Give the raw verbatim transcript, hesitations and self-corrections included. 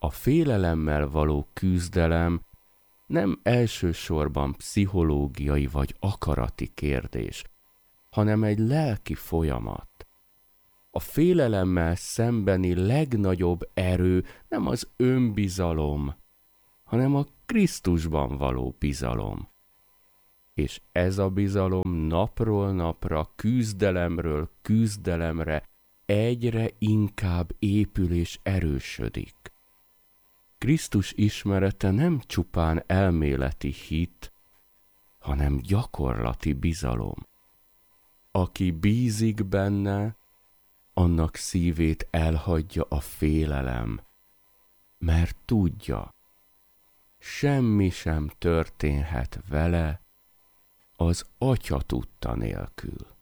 A félelemmel való küzdelem nem elsősorban pszichológiai vagy akarati kérdés, hanem egy lelki folyamat. A félelemmel szembeni legnagyobb erő nem az önbizalom, hanem a Krisztusban való bizalom. És ez a bizalom napról napra, küzdelemről küzdelemre egyre inkább épül és erősödik. Krisztus ismerete nem csupán elméleti hit, hanem gyakorlati bizalom. Aki bízik benne, annak szívét elhagyja a félelem, mert tudja, semmi sem történhet vele az Atya tudta nélkül.